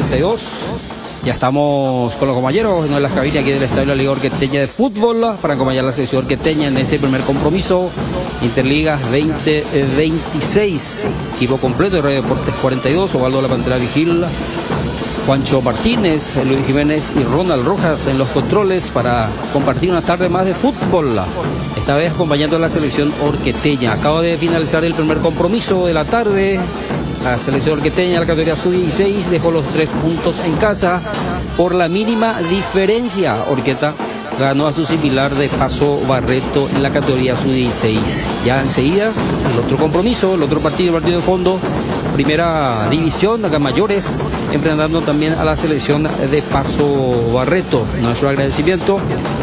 42. Ya estamos con los compañeros en una de las cabinas aquí del Estadio de la Liga Orqueteña de Fútbol para acompañar a la selección orqueteña en este primer compromiso Interligas 2026. Equipo completo de Radio Deportes 42, Osvaldo La Pantera Vigil, Juancho Martínez, Luis Jiménez y Ronald Rojas en los controles para compartir una tarde más de fútbol. Esta vez acompañando a la selección orqueteña. Acaba de finalizar el primer compromiso de la tarde. La selección orqueteña, la categoría sub-16, dejó los 3 puntos en casa por la mínima diferencia. Orqueta ganó a su similar de Paso Barreto en la categoría sub-16. Ya enseguida, el otro compromiso, el otro partido, el partido de fondo, primera división, acá mayores, enfrentando también a la selección de Paso Barreto. Nuestro agradecimiento